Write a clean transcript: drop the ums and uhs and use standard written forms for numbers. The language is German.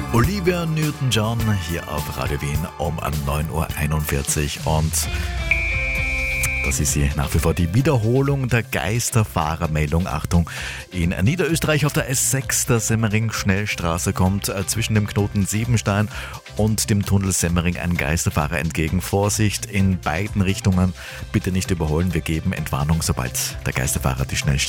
Olivia Newton-John hier auf Radio Wien um 9.41 Uhr und das ist hier nach wie vor die Wiederholung der Geisterfahrermeldung. Achtung, in Niederösterreich auf der S6 der Semmering-Schnellstraße kommt zwischen dem Knoten Siebenstein und dem Tunnel Semmering ein Geisterfahrer entgegen. Vorsicht in beiden Richtungen, bitte nicht überholen. Wir geben Entwarnung, sobald der Geisterfahrer die Schnellstraße